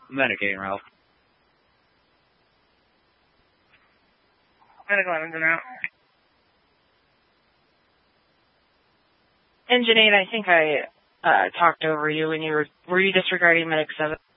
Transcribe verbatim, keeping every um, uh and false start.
Medic eight, Ralph. Medic eleven's in route. Engine eight, I think I uh, talked over you when you were, were you disregarding Medic seven?